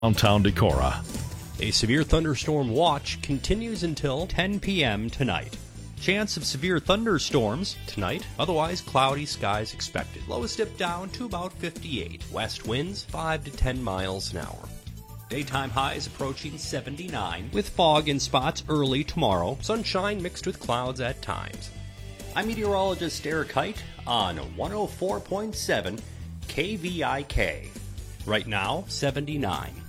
Downtown Decorah. A severe thunderstorm watch continues until 10 p.m. tonight. Chance of severe thunderstorms tonight, otherwise cloudy skies expected. Lowest dip down to about 58. West winds 5 to 10 miles an hour. Daytime highs approaching 79, with fog in spots early tomorrow. Sunshine mixed with clouds at times. I'm meteorologist Eric Height on 104.7 KVIK. Right now, 79.